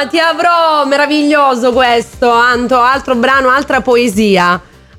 ti avrò, meraviglioso questo, Anto, altro brano, altra poesia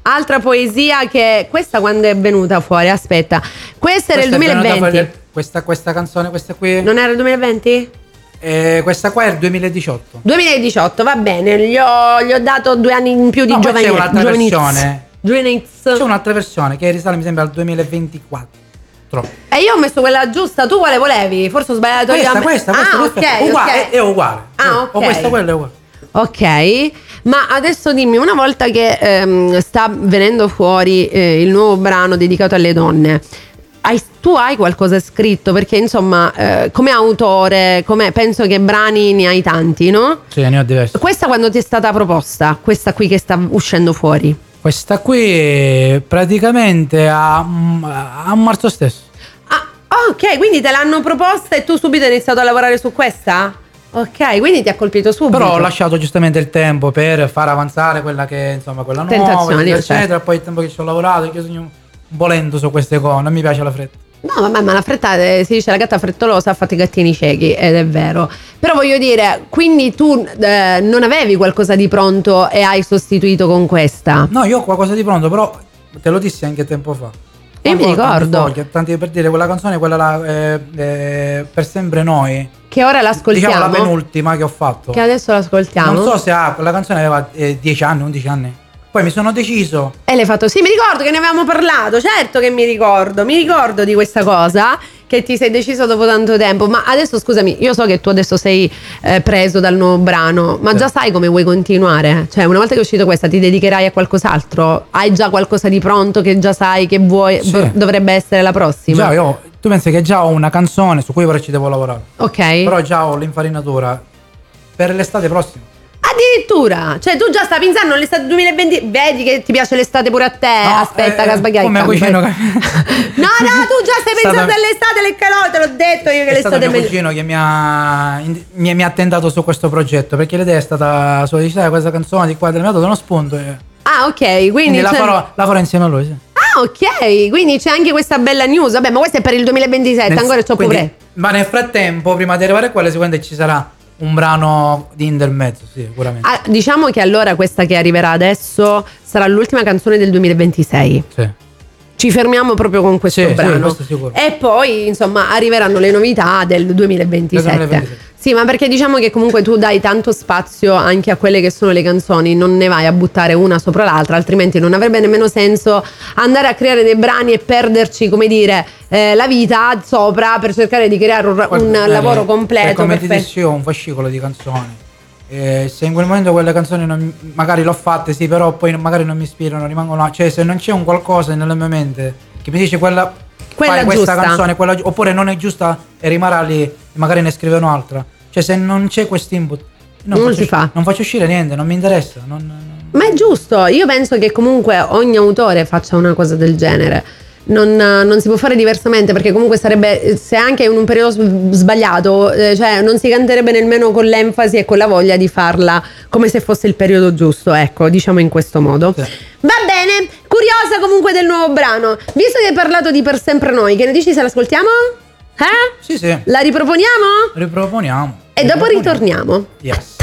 che questa quando è venuta fuori, aspetta, questa era il 2020. Questa canzone, questa qui Non era il 2020? Questa qua è il 2018. 2018, va bene, gli ho dato 2 anni in più di c'è un'altra versione. C'è un'altra versione che risale mi sembra al 2024. E io ho messo quella giusta, tu quale volevi? Forse ho sbagliato questa ok, uguale, è uguale. Ok. O questa quella è uguale. Ok, ma adesso dimmi, una volta che sta venendo fuori il nuovo brano dedicato alle donne, tu hai qualcosa scritto? Perché insomma, come autore, penso che brani ne hai tanti, no? Sì, ne ho diversi. Questa quando ti è stata proposta? Questa qui che sta uscendo fuori? Questa qui praticamente a marzo stesso. Ok, quindi te l'hanno proposta e tu subito hai iniziato a lavorare su questa? Ok, quindi ti ha colpito subito. Però ho lasciato giustamente il tempo per far avanzare quella che insomma quella nuova, Tentazioni, eccetera. certo. Poi il tempo che ci ho lavorato, io sono un po' lento su queste cose, non mi piace la fretta. No, vabbè, ma la fretta, si dice la gatta frettolosa ha fatto i gattini ciechi, ed è vero. Però voglio dire, quindi tu non avevi qualcosa di pronto e hai sostituito con questa? No, io ho qualcosa di pronto, però te lo dissi anche tempo fa. Io mi ricordo. Tanti per dire, quella canzone, quella là, Per sempre noi. Che ora l'ascoltiamo. Diciamo la penultima che ho fatto. Che adesso l'ascoltiamo. Non so se quella canzone aveva 10 anni, 11 anni. Poi mi sono deciso. E l'hai fatto? Sì, mi ricordo che ne avevamo parlato. Certo che mi ricordo di questa cosa. Che ti sei deciso dopo tanto tempo. Ma adesso scusami, io so che tu adesso sei preso dal nuovo brano, ma già sai come vuoi continuare? Cioè, una volta che è uscito questa, ti dedicherai a qualcos'altro? Hai già qualcosa di pronto che già sai che vuoi? Sì. Dovrebbe essere la prossima? Tu pensi che già ho una canzone su cui ora ci devo lavorare. Ok. Però già ho l'infarinatura per l'estate prossima. Addirittura, cioè tu già stai pensando all'estate 2020, vedi che ti piace l'estate pure a te. No, aspetta che ha sbagliato. Come cucino che... No, tu già stai pensando all'estate, le calotte, te l'ho detto io che è stato l'estate mio cugino che mi ha tentato su questo progetto, perché l'idea è stata sua, dice questa canzone di qua, mi ha dato uno spunto. Ah, ok, quindi la farò insieme a lui, sì. Ah, ok, quindi c'è anche questa bella news. Vabbè, ma questo è per il 2027, ancora c'ho pure. Ma nel frattempo, prima di arrivare a quella, sicuramente ci sarà un brano di intermezzo, sì, sicuramente. Diciamo che allora questa che arriverà adesso sarà l'ultima canzone del 2026. Sì. Ci fermiamo proprio con questo brano. Sì, questo sicuro. E poi, insomma, arriveranno le novità del 2027. Sì, ma perché diciamo che comunque tu dai tanto spazio anche a quelle che sono le canzoni, non ne vai a buttare una sopra l'altra, altrimenti non avrebbe nemmeno senso andare a creare dei brani e perderci, come dire, la vita sopra per cercare di creare un lavoro completo. Come ti dissi io, un fascicolo di canzoni. Se in quel momento quelle canzoni magari l'ho fatte, sì, però poi magari non mi ispirano, rimangono, cioè se non c'è un qualcosa nella mia mente che mi dice quella fai questa canzone, oppure non è giusta e rimarrà lì e magari ne scrive un'altra. Cioè se non c'è questo input non faccio uscire niente, non mi interessa. Ma è giusto, io penso che comunque ogni autore faccia una cosa del genere. Non si può fare diversamente, perché comunque sarebbe, se anche in un periodo sbagliato, cioè non si canterebbe nemmeno con l'enfasi e con la voglia di farla come se fosse il periodo giusto, ecco, diciamo in questo modo. Sì. Va bene, curiosa comunque del nuovo brano. Visto che hai parlato di Per sempre noi, che ne dici se l'ascoltiamo? Sì. La riproponiamo? Riproponiamo. E dopo ritorniamo. Yes.